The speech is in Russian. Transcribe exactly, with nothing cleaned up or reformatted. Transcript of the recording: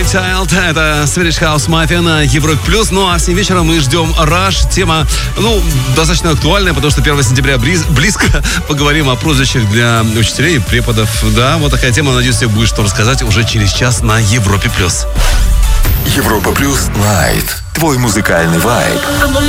Child, это Swedish House Mafia на Европе Плюс. Ну а с ним вечером мы ждем Rush. Тема, ну, достаточно актуальная, потому что первого сентября бриз, близко. Поговорим о прозвищах для учителей и преподов. Да, вот такая тема. Надеюсь, тебе будет что рассказать уже через час на Европе Плюс. Европа Плюс Лайт. Твой музыкальный вайб.